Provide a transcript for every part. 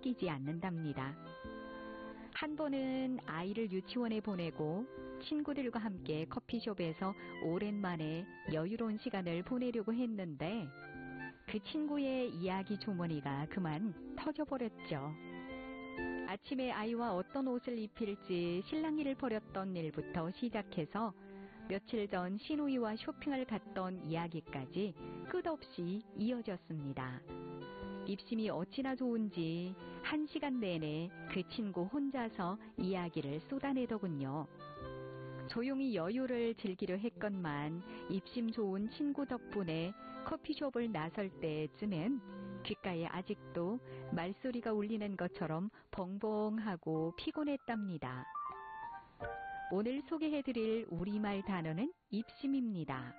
섞이지 않는답니다. 한 번은 아이를 유치원에 보내고 친구들과 함께 커피숍에서 오랜만에 여유로운 시간을 보내려고 했는데 그 친구의 이야기 주머니가 그만 터져버렸죠. 아침에 아이와 어떤 옷을 입힐지 실랑이를 벌였던 일부터 시작해서 며칠 전 시누이와 쇼핑을 갔던 이야기까지 끝없이 이어졌습니다. 입심이 어찌나 좋은지 1시간 내내 그 친구 혼자서 이야기를 쏟아내더군요. 조용히 여유를 즐기려 했건만 입심 좋은 친구 덕분에 커피숍을 나설 때쯤엔 귓가에 아직도 말소리가 울리는 것처럼 벙벙하고 피곤했답니다. 오늘 소개해드릴 우리말 단어는 입심입니다.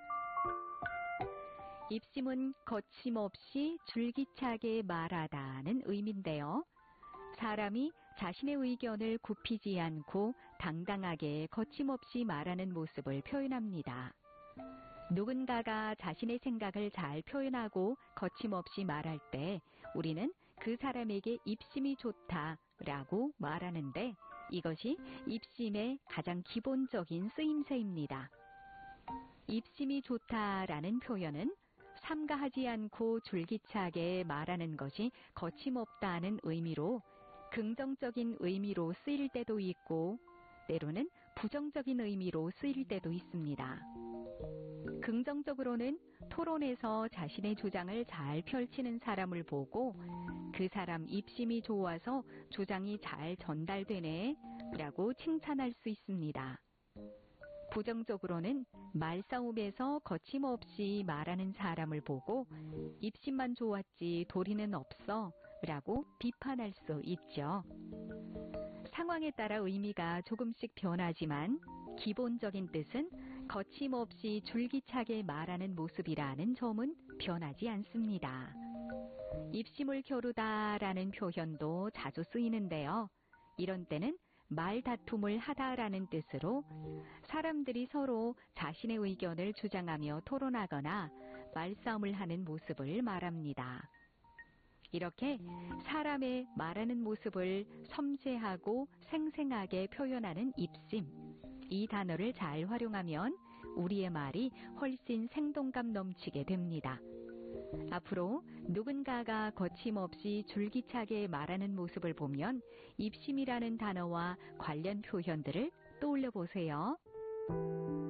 입심은 거침없이 줄기차게 말하다는 의미인데요. 사람이 자신의 의견을 굽히지 않고 당당하게 거침없이 말하는 모습을 표현합니다. 누군가가 자신의 생각을 잘 표현하고 거침없이 말할 때 우리는 그 사람에게 입심이 좋다라고 말하는데 이것이 입심의 가장 기본적인 쓰임새입니다. 입심이 좋다라는 표현은 삼가하지 않고 줄기차게 말하는 것이 거침없다는 의미로 긍정적인 의미로 쓰일 때도 있고 때로는 부정적인 의미로 쓰일 때도 있습니다. 긍정적으로는 토론에서 자신의 주장을 잘 펼치는 사람을 보고 그 사람 입심이 좋아서 주장이 잘 전달되네 라고 칭찬할 수 있습니다. 부정적으로는 말싸움에서 거침없이 말하는 사람을 보고 입심만 좋았지 도리는 없어 라고 비판할 수 있죠. 상황에 따라 의미가 조금씩 변하지만 기본적인 뜻은 거침없이 줄기차게 말하는 모습이라는 점은 변하지 않습니다. 입심을 겨루다라는 표현도 자주 쓰이는데요. 이런 때는 말다툼을 하다라는 뜻으로 사람들이 서로 자신의 의견을 주장하며 토론하거나 말싸움을 하는 모습을 말합니다. 이렇게 사람의 말하는 모습을 섬세하고 생생하게 표현하는 입심, 이 단어를 잘 활용하면 우리의 말이 훨씬 생동감 넘치게 됩니다. 앞으로 누군가가 거침없이 줄기차게 말하는 모습을 보면 입심이라는 단어와 관련 표현들을 떠올려 보세요.